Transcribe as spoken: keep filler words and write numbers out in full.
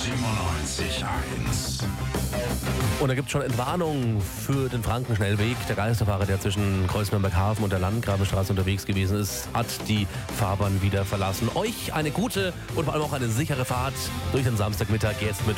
siebenundneunzig Komma eins. Und da gibt es schon Entwarnung für den Frankenschnellweg. Der Geisterfahrer, der zwischen Kreuzberg-Hafen und der Landgrabenstraße unterwegs gewesen ist, hat die Fahrbahn wieder verlassen. Euch eine gute und vor allem auch eine sichere Fahrt durch den Samstagmittag jetzt mit